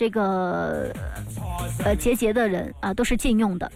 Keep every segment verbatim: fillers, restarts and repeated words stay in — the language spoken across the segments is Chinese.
这个呃结节的人啊、呃、都是禁用的。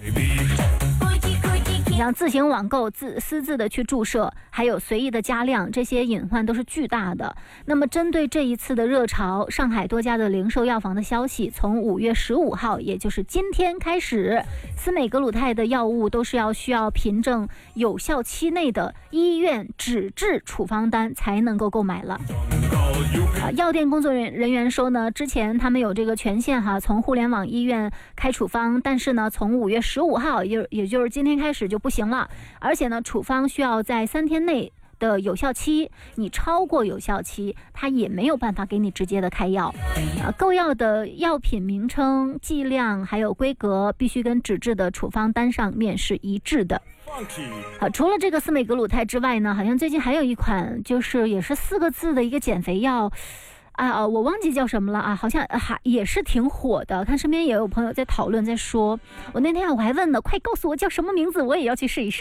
像自行网购、自私自的去注射，还有随意的加量，这些隐患都是巨大的。那么，针对这一次的热潮，上海多家的零售药房的消息，从五月十五号，也就是今天开始，司美格鲁肽的药物都是要需要凭证有效期内的医院纸质处方单才能够购买了。啊，药店工作人员说呢，之前他们有这个权限哈，从互联网医院开处方，但是呢，从五月十五号，也也就是今天开始就不行了，而且呢，处方需要在三天内的有效期，你超过有效期，它也没有办法给你直接的开药。啊，购药的药品名称、剂量还有规格，必须跟纸质的处方单上面是一致的。好，除了这个司美格鲁肽之外呢，好像最近还有一款，就是也是四个字的一个减肥药。啊，我忘记叫什么了啊，好像还也是挺火的，看身边也有朋友在讨论，在说。我那天我还问呢，快告诉我叫什么名字，我也要去试一试。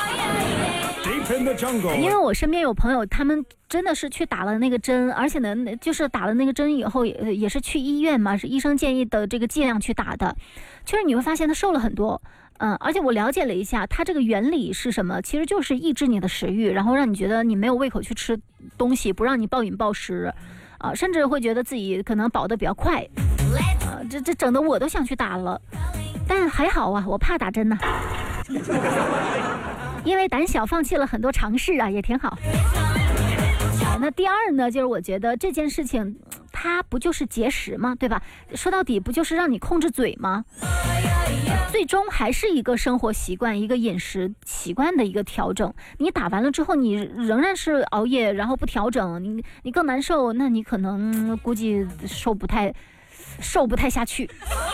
因为我身边有朋友，他们真的是去打了那个针，而且呢，就是打了那个针以后，也也是去医院嘛，是医生建议的这个剂量去打的。确实你会发现他瘦了很多。嗯，而且我了解了一下，它这个原理是什么？其实就是抑制你的食欲，然后让你觉得你没有胃口去吃东西，不让你暴饮暴食。啊，甚至会觉得自己可能饱得比较快，啊，这这整的我都想去打了，但还好啊，我怕打针呢、啊，因为胆小放弃了很多尝试啊，也挺好。啊，那第二呢，就是我觉得这件事情，它不就是节食吗？对吧？说到底不就是让你控制嘴吗？最终还是一个生活习惯，一个饮食习惯的一个调整。你打完了之后，你仍然是熬夜，然后不调整，你你更难受，那你可能估计瘦不太瘦不太下去。